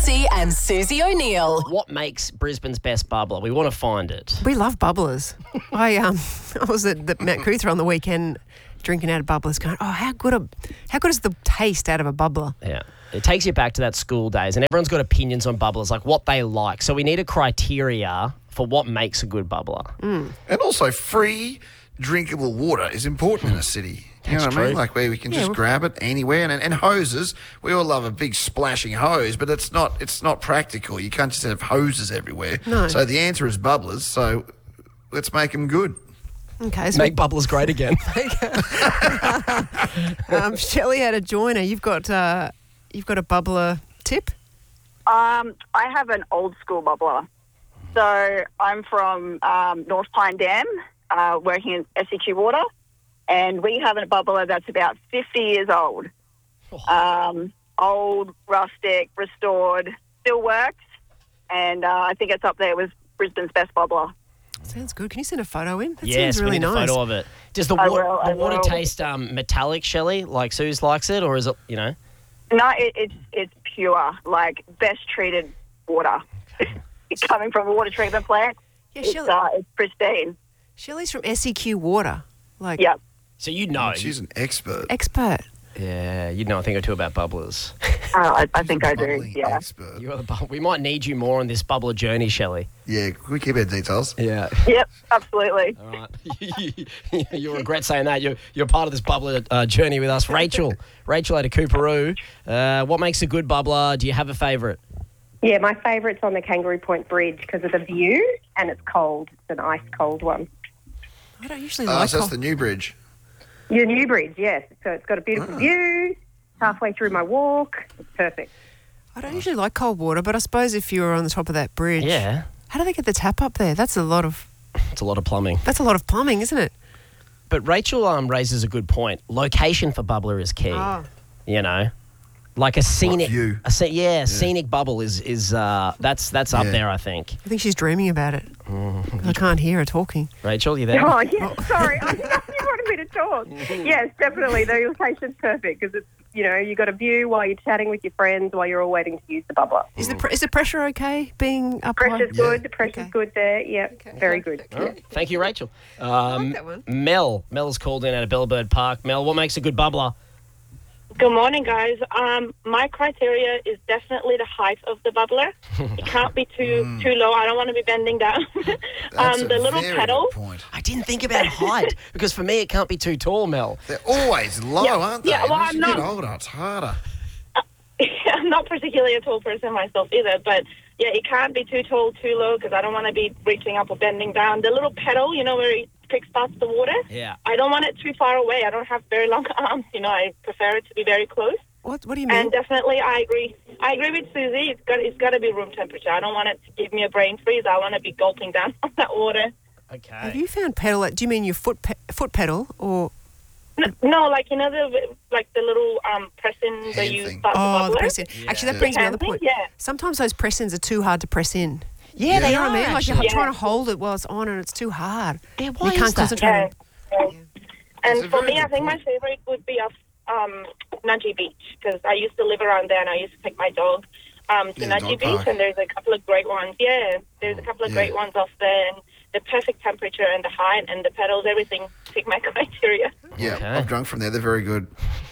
Kelsey and Susie O'Neill. What makes Brisbane's best bubbler? We want to find it. We love bubblers. I was at the Mount Cootha on the weekend drinking out of bubblers going, how good is the taste out of a bubbler? Yeah. It takes you back to that school days, and everyone's got opinions on bubblers, like what they like. So we need a criteria for what makes a good bubbler. And also, free drinkable water is important in a city. You know what I mean? Like where we can just grab it anywhere. And hoses, we all love a big splashing hose, but it's not practical. You can't just have hoses everywhere. No. So the answer is bubblers. So let's make them good. Okay. So Make bubblers great again. Shelley out of Joiner, you've got a bubbler tip? I have an old school bubbler. So I'm from North Pine Dam, working in SEQ Water, and we have a bubbler that's about 50 years old. Old, rustic, restored, still works, and I think it's up there with Brisbane's best bubbler. Sounds good. Can you send a photo in? That Yes, sounds really we need nice. a photo of it. Does the water taste metallic, Shelley, like Suze likes it, or is it, No, it's pure, like best treated water. Coming from a water treatment plant, Yeah, it's pristine. Shelley's from SEQ Water. Yep. So you know. She's an expert. Expert. Yeah, you know a thing or two about bubblers. I think I do, Bubbly yeah. expert. You are the we might need you more on this bubbler journey, Shelley. Yeah, can we keep our details? Yeah. Yep, absolutely. All right. You'll regret saying that. You're part of this bubbler journey with us. Rachel out of Cooperoo. What makes a good bubbler? Do you have a favourite? Yeah, my favourite's on the Kangaroo Point Bridge because of the view, and it's cold. It's an ice cold one. I don't usually So like that's the new bridge. Your new bridge, yes. So it's got a beautiful view. Halfway through my walk, it's perfect. I don't usually like cold water, but I suppose if you were on the top of that bridge. Yeah. How do they get the tap up there? That's a lot of plumbing. That's a lot of plumbing, isn't it? But Rachel raises a good point. Location for bubbler is key. Oh. You know, like a scenic view? Scenic bubble is that's up there, I think. I think she's dreaming about it. I can't hear her talking. Rachel, you there? Oh, yeah, sorry. I didn't know you wanted me to talk. Yes, definitely. The location's perfect because it's, you got a view while you're chatting with your friends while you're all waiting to use the bubbler. Is the pressure okay being up high? Pressure's good. The pressure's good there. Yeah, very good. All right. Thank you, Rachel. I like that one. Mel's called in out of Bellbird Park. Mel, what makes a good bubbler? Good morning, guys. My criteria is definitely the height of the bubbler. It can't be too low. I don't want to be bending down. That's the a little very pedal. good point. I didn't think about height because for me it can't be too tall, Mel. They're always low, aren't they? Yeah, well, As you I'm get not- older, it's harder. I'm not particularly a tall person myself either, but yeah, it can't be too tall, too low because I don't want to be reaching up or bending down. The little pedal, where it kickstarts the water. Yeah. I don't want it too far away. I don't have very long arms. I prefer it to be very close. What do you mean? And definitely, I agree. I agree with Susie. It's got to be room temperature. I don't want it to give me a brain freeze. I want to be gulping down on that water. Okay. Have you found pedal? Do you mean your foot pedal or? No, the little press-in that you thing. start the bubbler. The press in. Actually, that brings me another Hand point. thing, yeah. Sometimes those press ins are too hard to press in. Yeah, they You know are. what I mean? Like you're actually. trying to hold it while it's on and it's too hard. Yeah, why you can't is that? concentrate. Yeah. And It's a for very me, I good think my point. favorite would be off Nudgee Beach because I used to live around there and I used to take my dog to Yeah, Nudgee dog Beach, park. and there's a couple of great ones. Yeah, there's a couple of great ones off there, and the perfect temperature and the height and the pedals, everything tick my criteria. Yeah, Okay. I've drunk from there. They're very good.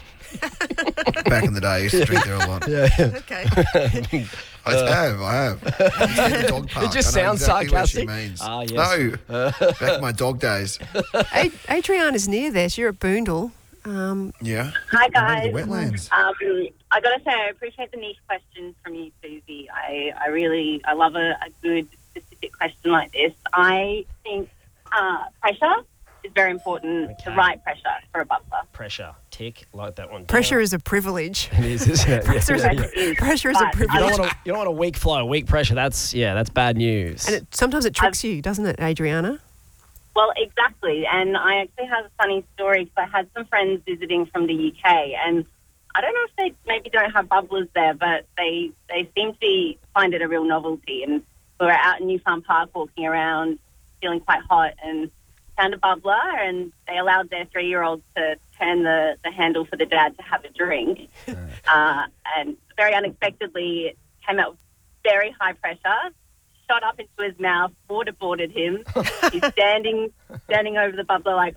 Back in the day, I used to drink there a lot. Okay. I have. It's the dog park. It just I know sounds exactly what sarcastic. she means. Ah, yes. No, back in my dog days. Adrienne is near there. So you're at Boondall. Yeah. Hi The guys. wetlands. I gotta say, I appreciate the niche questions from you, Susie. I love a good specific question like this. I think pressure is very important. The right pressure for a bubbler. Pressure. Tick. Like that one. Pressure is a privilege. It is, isn't it? Pressure is a But privilege. You don't want a weak flow, weak pressure. That's bad news. And sometimes it tricks you, doesn't it, Adriana? Well, exactly. And I actually have a funny story because I had some friends visiting from the UK, and I don't know if they maybe don't have bubblers there, but they seem to find it a real novelty. And we were out in New Farm Park walking around, feeling quite hot, and found a bubbler, and they allowed their 3-year-old to turn the handle for the dad to have a drink. And very unexpectedly, came out with very high pressure, shot up into his mouth, waterboarded him. He's standing over the bubbler like,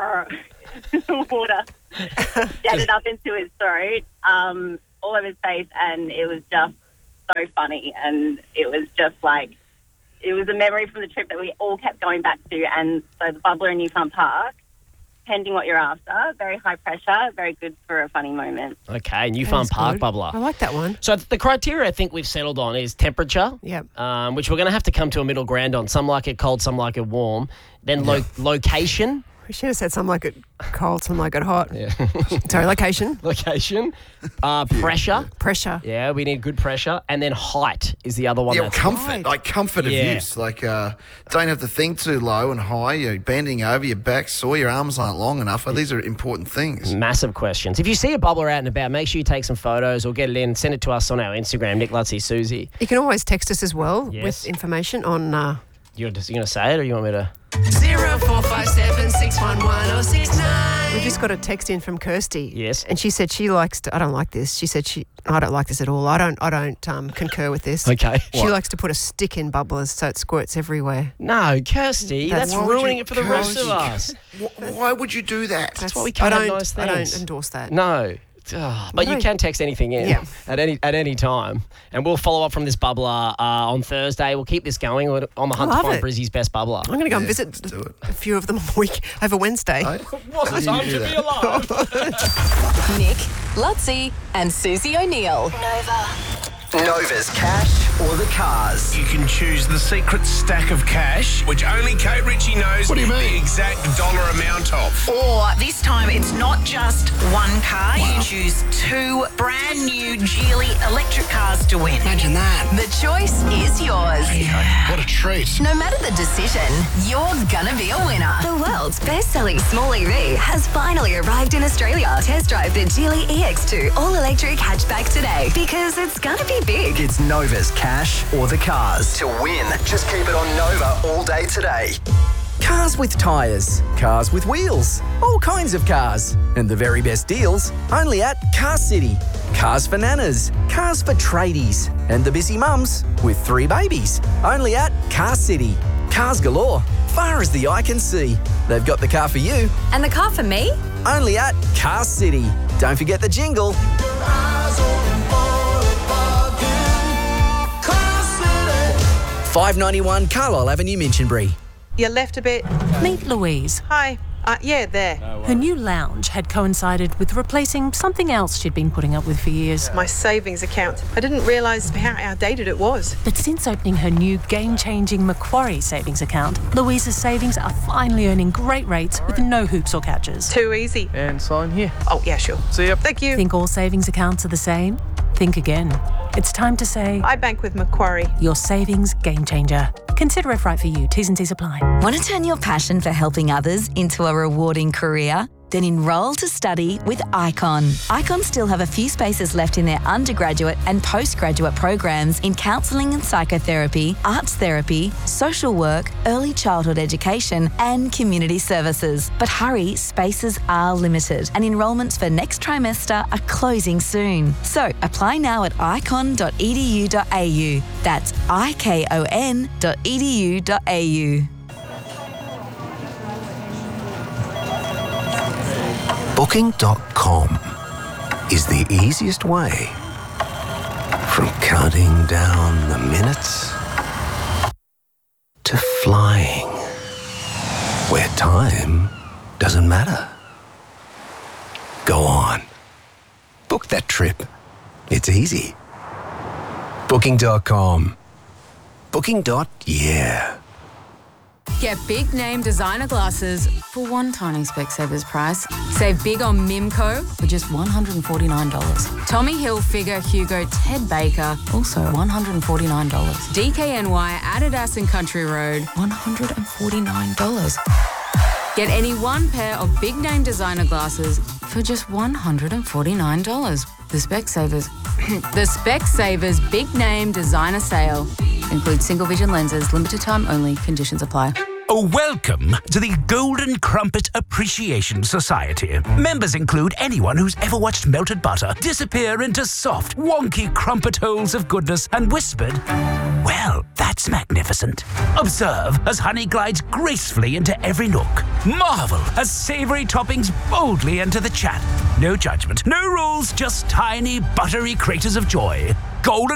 water jetted up into his throat, all over his face, and it was just so funny. And it was just like, it was a memory from the trip that we all kept going back to. And so the bubbler in New Farm Park, depending what you're after, very high pressure, very good for a funny moment. Okay, New Farm Park good. bubbler. I like that one. So the criteria I think we've settled on is temperature, Yep. which we're going to have to come to a middle ground on. Some like it cold, some like it warm. Then location. We should have said some like it cold, some like it hot. Yeah. Sorry, location. Location. Pressure. Pressure. Yeah, we need good pressure. And then height is the other one. Yeah, that's comfort, right. like comfort of Yeah. use. Like, don't have to think too low and high. You're bending over, your back's sore, your arms aren't long enough. These are important things. massive questions. If you see a bubbler out and about, make sure you take some photos or get it in. Send it to us on our Instagram, Nick Lutzy Susie. You can always text us as well Yes. with information on... You're going to say it or you want me to? 0457 611 069. We just got a text in from Kirsty. Yes. And she said she likes to... I don't like this. She said I don't like this at all. I don't concur with this. Okay. She likes to put a stick in bubblers so it squirts everywhere. No, Kirsty, that's Why would ruining you- it for the rest of us. Why would you do that? That's why we can't have nice I things. don't endorse that. No. But you No. can text anything in Yeah. at any time. And we'll follow up from this bubbler on Thursday. We'll keep this going. We're on the hunt to love find it. Brizzy's best bubbler. I'm going to go and Yeah, visit let's do it. a few of them over Wednesday. What's the time to be alive? Nick, Lutzy, and Susie O'Neill. Nova's cash or the cars. You can choose the secret stack of cash, which only Kate Ritchie knows the exact dollar amount of. Or this time it's not just one car. You choose two brand new Geely electric cars to win. Imagine that. The choice is yours. What a treat. No matter the decision, you're gonna be a winner. The world's best-selling small EV has finally arrived in Australia. Test drive the Geely EX2 all-electric hatchback today because it's gonna be big. It's Nova's cash or the cars. To win, just keep it on Nova all day today. Cars with tyres, cars with wheels, all kinds of cars. And the very best deals only at Car City. Cars for nanas, cars for tradies, and the busy mums with 3 babies. Only at Car City. Cars galore, far as the eye can see. They've got the car for you. And the car for me? Only at Car City. Don't forget the jingle. 591 Carlisle Avenue, Minchinbury. You left a bit. Meet Louise. Hi. Yeah, there. Her new lounge had coincided with replacing something else she'd been putting up with for years. My savings account. I didn't realise how outdated it was. But since opening her new game-changing Macquarie savings account, Louise's savings are finally earning great rates with no hoops or catches. Too easy. And sign here. Oh, yeah, sure. See ya. Thank you. Think all savings accounts are the same? Think again. It's time to say, I bank with Macquarie. your savings game changer. Consider if right for you. T's and C's apply. Want to turn your passion for helping others into a rewarding career? Then enrol to study with ICON. ICON still have a few spaces left in their undergraduate and postgraduate programs in counselling and psychotherapy, arts therapy, social work, early childhood education and community services. But hurry, spaces are limited and enrolments for next trimester are closing soon. So apply now at icon.edu.au. That's ikon.edu.au. Booking.com is the easiest way from counting down the minutes to flying, where time doesn't matter. Go on. Book that trip. It's easy. Booking.com. Booking.yeah. Get big name designer glasses for one tiny Specsavers price. Save big on Mimco for just $149. Tommy Hilfiger, Hugo, Ted Baker, also $149. DKNY, Adidas and Country Road, $149. Get any one pair of big name designer glasses for just $149. The Specsavers. The Specsavers Big Name Designer Sale. Includes single vision lenses, limited time only, conditions apply. Welcome to the Golden Crumpet Appreciation Society. Members include anyone who's ever watched melted butter disappear into soft, wonky crumpet holes of goodness and whispered, "Well, that's magnificent." Observe as honey glides gracefully into every nook. Marvel as savoury toppings boldly enter the chat. No judgment, no rules, just tiny, buttery craters of joy. Golden